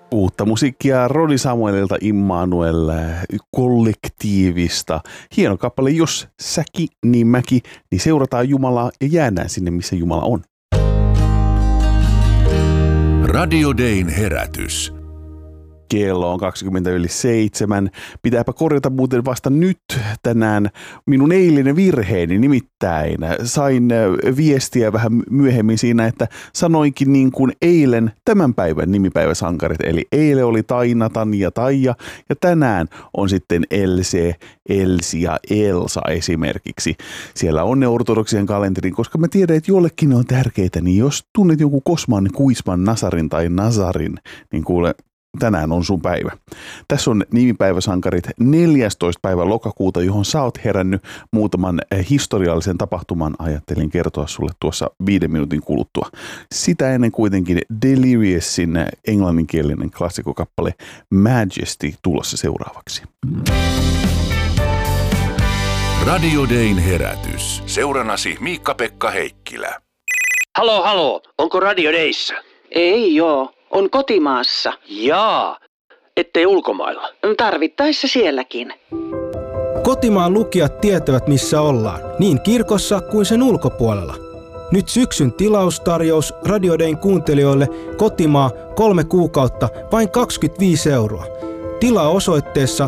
Uutta musiikkia Roni Samuelilta Immanuel kollektiivista. Hieno kappale, jos säki niin mäki, niin seurataan Jumalaa ja jäädään sinne, missä Jumala on. Radio Dayn herätys. Kello on 7:20. Pitääpä korjata muuten vasta nyt tänään minun eilinen virheeni. Nimittäin sain viestiä vähän myöhemmin siinä, että sanoinkin niin kuin eilen tämän päivän nimipäiväsankarit. Eli eilen oli Taina, Tanja, Taija ja tänään on sitten Else, Elsi ja Elsa esimerkiksi. Siellä on ne ortodoksien kalenterin, koska mä tiedän, että jollekin ne on tärkeitä. Niin jos tunnet joku Kosman, Kuisman, Nasarin tai Nazarin, niin kuule, tänään on sun päivä. Tässä on nimipäiväsankarit 14. päivä lokakuuta, johon sä oot herännyt muutaman historiallisen tapahtuman. Ajattelin kertoa sulle tuossa 5 minuutin kuluttua. Sitä ennen kuitenkin Deliriousin englanninkielinen klassikokappale Majesty tulossa seuraavaksi. Radio Dayn herätys. Seurannasi Miikka-Pekka Heikkilä. Halo, onko Radio Dayssä? Ei joo, on kotimaassa. Jaa, ettei ulkomailla. Tarvittaessa sielläkin. Kotimaan lukijat tietävät missä ollaan, niin kirkossa kuin sen ulkopuolella. Nyt syksyn tilaustarjous Radio Dayn kuuntelijoille kotimaa 3 kuukautta vain 25 €. Tilaa osoitteessa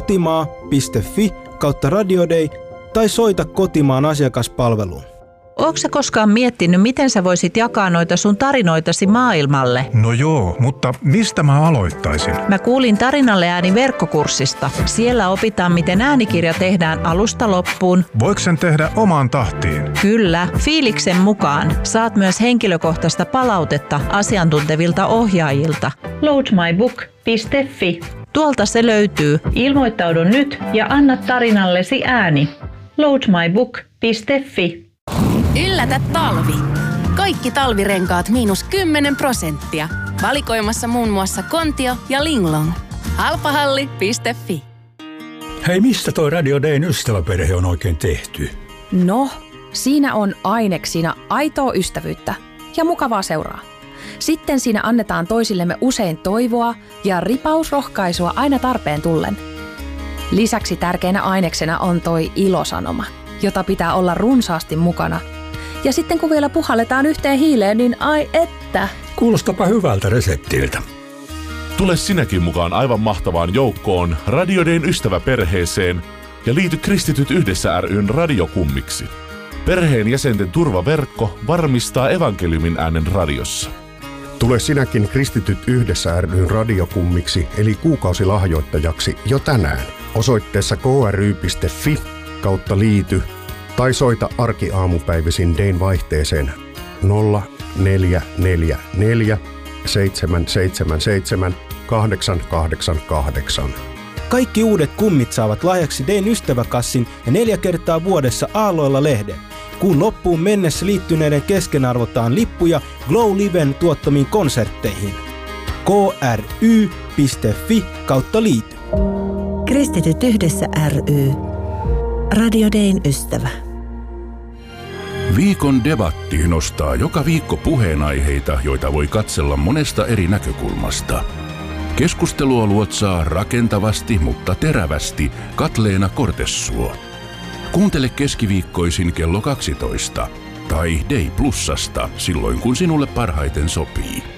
kotimaa.fi/Radio Day tai soita kotimaan asiakaspalveluun. Ootko sä koskaan miettinyt, miten sä voisit jakaa noita sun tarinoitasi maailmalle? No joo, mutta mistä mä aloittaisin? Mä kuulin Tarinalle ääni verkkokurssista. Siellä opitaan, miten äänikirja tehdään alusta loppuun. Voiko sen tehdä omaan tahtiin? Kyllä, fiiliksen mukaan. Saat myös henkilökohtaista palautetta asiantuntevilta ohjaajilta. loadmybook.fi. Tuolta se löytyy. Ilmoittaudu nyt ja anna tarinallesi ääni. loadmybook.fi. Yllätä talvi. Kaikki talvirenkaat -10%. Valikoimassa muun muassa Kontio ja Linglong. Halpahalli.fi. Hei, mistä toi Radio Dayn ystäväperhe on oikein tehty? No, siinä on aineksina aitoa ystävyyttä ja mukavaa seuraa. Sitten siinä annetaan toisillemme usein toivoa ja ripausrohkaisua aina tarpeen tullen. Lisäksi tärkeänä aineksena on toi ilosanoma, jota pitää olla runsaasti mukana. Ja sitten kun vielä puhalletaan yhteen hiileen, niin ai että. Kuulostapa hyvältä reseptiltä. Tule sinäkin mukaan aivan mahtavaan joukkoon Radio Dayn ystäväperheeseen ja liity Kristityt yhdessä ry:n radiokummiksi. Perheen jäsenten turvaverkko varmistaa evankeliumin äänen radiossa. Tule sinäkin Kristityt yhdessä ry:n radiokummiksi eli kuukausilahjoittajaksi jo tänään osoitteessa kry.fi/liity tai soita arkiaamupäivisin Dayn vaihteeseen 0444 777 888. Kaikki uudet kummit saavat lahjaksi Dayn ystäväkassin ja 4 kertaa vuodessa Aalloilla -lehden. Kuun loppuun mennessä liittyneiden kesken arvotaan lippuja Glow Liven tuottamiin konsertteihin. kry.fi/liity. Kristityt yhdessä ry. Radio Dayn ystävä. Viikon debatti nostaa joka viikko puheenaiheita, joita voi katsella monesta eri näkökulmasta. Keskustelua luotsaa rakentavasti, mutta terävästi Katleena Kortessuo. Kuuntele keskiviikkoisin kello 12 tai Day Plusasta silloin, kun sinulle parhaiten sopii.